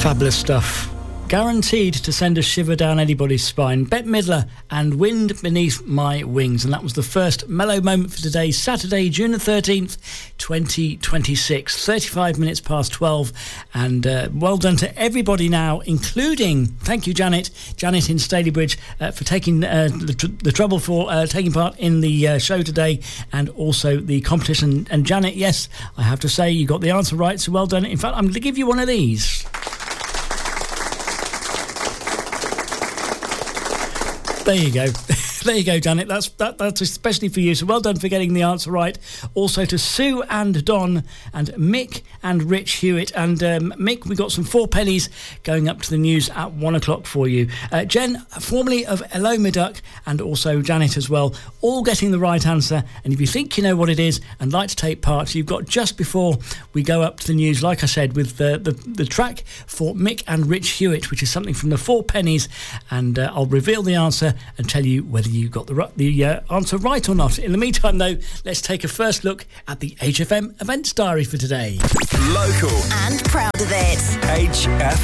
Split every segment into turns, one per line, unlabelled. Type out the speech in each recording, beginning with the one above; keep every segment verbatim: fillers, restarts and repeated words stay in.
Fabulous stuff. Guaranteed to send a shiver down anybody's spine. Bette Midler and Wind Beneath My Wings. And that was the first mellow moment for today, Saturday, June the thirteenth, twenty twenty-six. thirty-five minutes past twelve. And uh, well done to everybody now, including, thank you, Janet, Janet in Stalybridge, uh, for taking uh, the, tr- the trouble for uh, taking part in the uh, show today and also the competition. And Janet, yes, I have to say, you got the answer right, so well done. In fact, I'm going to give you one of these. There you go. There you go, Janet. That's that, that's especially for you. So well done for getting the answer right. Also to Sue and Don and Mick and Rich Hewitt. And um, Mick, we got some four pennies going up to the news at one o'clock for you. Uh, Jen, formerly of Hello Me Duck, and also Janet as well, all getting the right answer. And if you think you know what it is and like to take part, you've got just before we go up to the news, like I said, with the, the, the track for Mick and Rich Hewitt, which is something from the four pennies. And uh, I'll reveal the answer and tell you whether you got the the uh, answer right or not. In the meantime, though, let's take a first look at the H F M events diary for today.
Local
and proud of it.
H F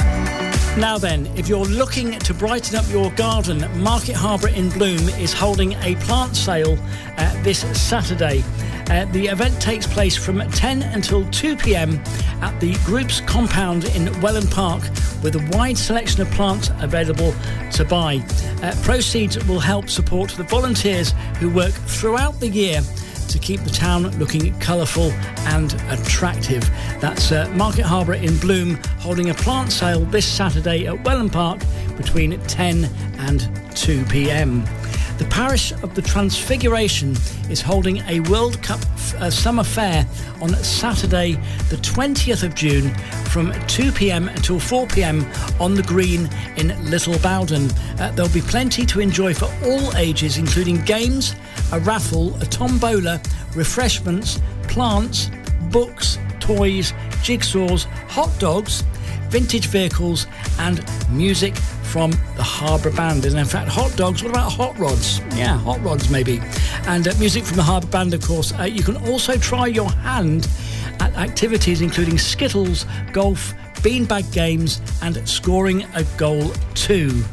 M.
Now then, if you're looking to brighten up your garden, Market Harbour in Bloom is holding a plant sale uh, this Saturday. Uh, the event takes place from ten until two p.m. at the group's compound in Welland Park, with a wide selection of plants available to buy. Uh, proceeds will help support the volunteers who work throughout the year to keep the town looking colourful and attractive. That's uh, Market Harbour in Bloom holding a plant sale this Saturday at Welland Park between ten and two p.m. The parish of the Transfiguration is holding a World Cup uh, Summer Fair on Saturday the twentieth of June from two p.m. until four p.m. on the green in Little Bowden. Uh, there'll be plenty to enjoy for all ages, including games, a raffle, a tombola, refreshments, plants, books, toys, jigsaws, hot dogs, vintage vehicles and music from the Harbour Band. And in fact, hot dogs, what about hot rods? Yeah, hot rods maybe. And uh, music from the Harbour Band, of course. Uh, you can also try your hand at activities including skittles, golf, beanbag games and scoring a goal too.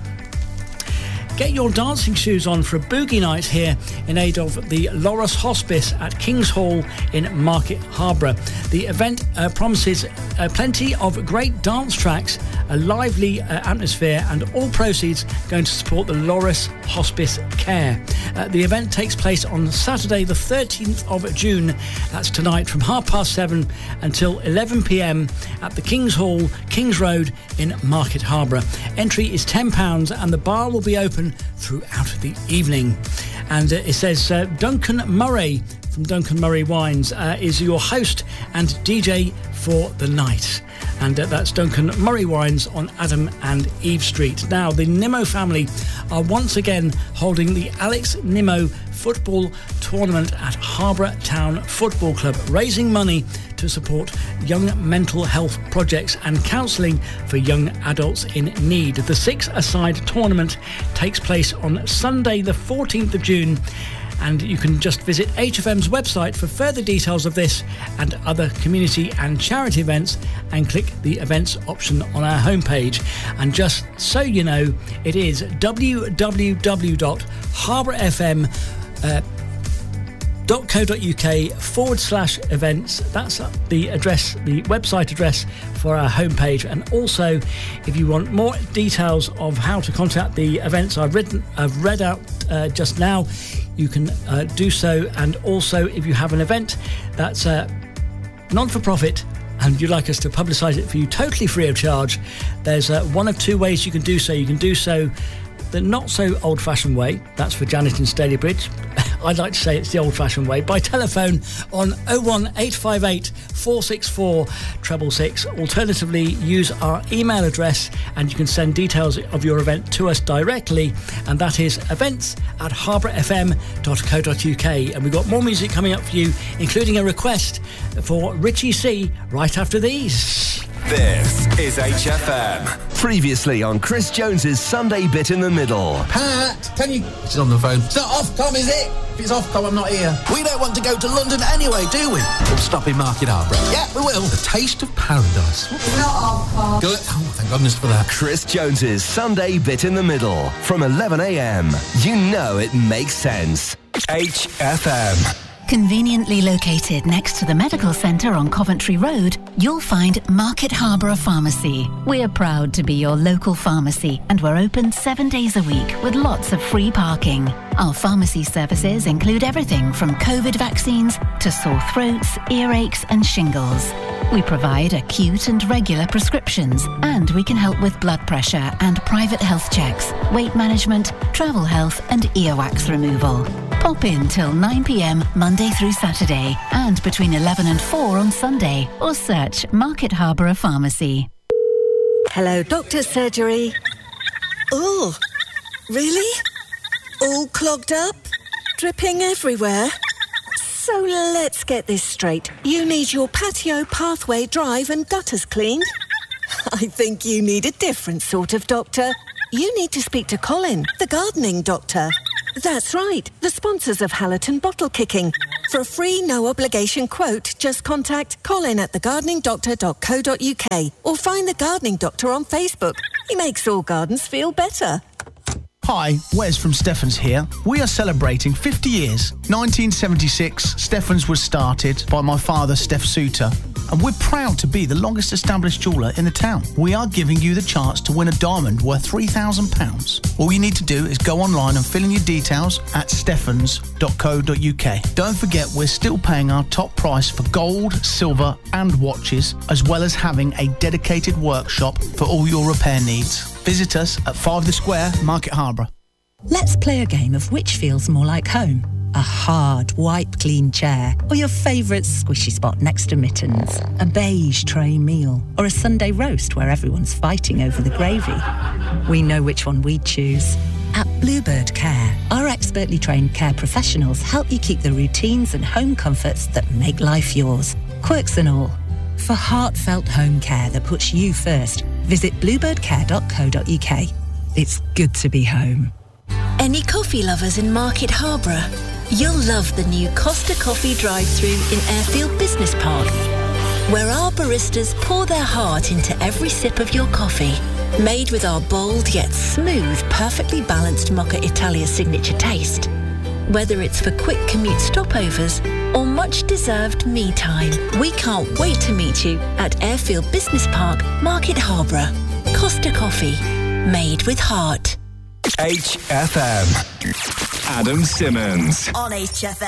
Get your dancing shoes on for a boogie night here in aid of the Loris Hospice at King's Hall in Market Harbour. The event uh, promises uh, plenty of great dance tracks, a lively uh, atmosphere, and all proceeds going to support the Loris Hospice care. Uh, the event takes place on Saturday the thirteenth of June. That's tonight from half past seven until eleven p.m. at the King's Hall, King's Road in Market Harbour. Entry is ten pounds and the bar will be open throughout the evening. And uh, it says uh, Duncan Murray from Duncan Murray Wines uh, is your host and D J for the night. And uh, that's Duncan Murray Wines on Adam and Eve Street. Now, the Nimmo family are once again holding the Alex Nimmo Football Tournament at Harbour Town Football Club, raising money to support young mental health projects and counselling for young adults in need. The six-a-side tournament takes place on Sunday the fourteenth of June, and you can just visit H F M's website for further details of this and other community and charity events and click the events option on our homepage. And just so you know, it is w w w dot harbour f m dot co dot u k forward slash events. That's the address, the website address for our homepage. And also, if you want more details of how to contact the events I've written, I've read out uh, just now, you can uh, do so. And also, if you have an event that's uh, non-for-profit and you'd like us to publicise it for you totally free of charge, there's uh, one of two ways you can do so. You can do so the not so old-fashioned way. That's for Janet in Stalybridge. I'd like to say it's the old-fashioned way, by telephone on oh one eight five eight, four six four, six six six. Alternatively, use our email address and you can send details of your event to us directly, and that is events at harbour f m dot co dot u k. And we've got more music coming up for you, including a request for Richie C right after these.
This is H F M. Previously on Chris Jones's Sunday Bit in the Middle.
Pat, can you... She's on the phone. It's not Ofcom, is it? it's off though I'm not here. We don't want to go to London anyway, do we? We'll stop in Market Harbour. Yeah, we will. The taste of paradise.
Not off, Pop.
Good. Oh, thank goodness for that.
Chris Jones's Sunday Bit in the Middle from eleven a.m. You know it makes sense. H F M.
Conveniently located next to the medical centre on Coventry Road, you'll find Market Harbour Pharmacy. We're proud to be your local pharmacy and we're open seven days a week with lots of free parking. Our pharmacy services include everything from COVID vaccines to sore throats, earaches and shingles. We provide acute and regular prescriptions and we can help with blood pressure and private health checks, weight management, travel health and earwax removal. Pop in till nine p.m. Monday through Saturday and between eleven and four on Sunday or search Market Harbour Pharmacy.
Hello, Doctor's Surgery. Oh, really? All clogged up? Dripping everywhere? So let's get this straight. You need your patio, pathway, drive and gutters cleaned? I think you need a different sort of doctor. You need to speak to Colin, the gardening doctor. That's right, the sponsors of Hallerton Bottle Kicking. For a free, no-obligation quote, just contact Colin at the gardening doctor dot co dot uk or find The Gardening Doctor on Facebook. He makes all gardens feel better.
Hi, Wes from Steffens here. We are celebrating fifty years. nineteen seventy-six, Steffens was started by my father, Steph Suter, and we're proud to be the longest established jeweller in the town. We are giving you the chance to win a diamond worth three thousand pounds. All you need to do is go online and fill in your details at steffens dot co dot uk. Don't forget, we're still paying our top price for gold, silver and watches, as well as having a dedicated workshop for all your repair needs. Visit us at five The Square, Market Harbour.
Let's play a game of which feels more like home. A hard, wipe-clean chair, or your favourite squishy spot next to mittens. A beige tray meal, or a Sunday roast where everyone's fighting over the gravy. We know which one we'd choose. At Bluebird Care, our expertly trained care professionals help you keep the routines and home comforts that make life yours. Quirks and all. For heartfelt home care that puts you first, visit bluebird care dot co dot uk. It's good to be home.
Any coffee lovers in Market Harbour? You'll love the new Costa Coffee drive-thru in Airfield Business Park, where our baristas pour their heart into every sip of your coffee. Made with our bold yet smooth, perfectly balanced Mocha Italia signature taste. Whether it's for quick commute stopovers or much-deserved me time, we can't wait to meet you at Airfield Business Park, Market Harbour. Costa Coffee, made with heart.
H F M. Adam Simmons.
On H F M.